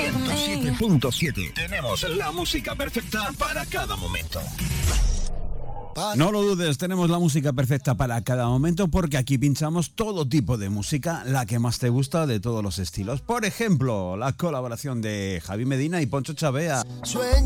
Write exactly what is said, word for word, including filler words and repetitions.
ciento siete punto siete. Tenemos la música perfecta para cada momento. No lo dudes, tenemos la música perfecta para cada momento porque aquí pinchamos todo tipo de música, la que más te gusta de todos los estilos. Por ejemplo, la colaboración de Javi Medina y Poncho Chavea.